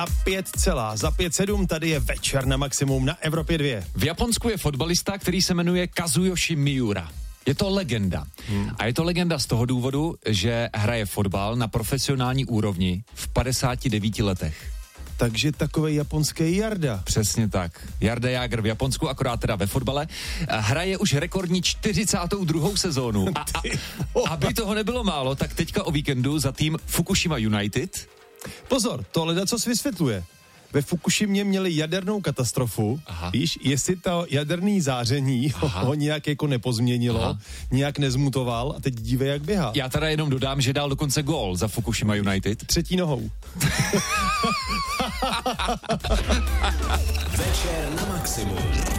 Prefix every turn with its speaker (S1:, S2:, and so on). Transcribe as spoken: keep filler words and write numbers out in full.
S1: A pět celá za pět sedm, tady je Večer na maximum na Evropě dva.
S2: V Japonsku je fotbalista, který se jmenuje Kazuyoshi Miura. Je to legenda. Hmm. A je to legenda z toho důvodu, že hraje fotbal na profesionální úrovni v padesáti devíti letech.
S1: Takže takovej japonský Jarda.
S2: Přesně tak. Jarda Jágr v Japonsku, akorát teda ve fotbale. Hraje už rekordní čtyřicátou druhou sezónu. A, a aby toho nebylo málo, tak teďka o víkendu za tým Fukushima United.
S1: Pozor, to ledacos vysvětluje. Ve Fukushimě měli jadernou katastrofu, Aha. víš, jestli to jaderný záření Aha. ho nějak jako nepozměnilo, Aha. nějak nezmutoval a teď dívej, jak běhá.
S2: Já teda jenom dodám, že dal dokonce gól za Fukushima United.
S1: Třetí nohou.
S3: Večer na maximum.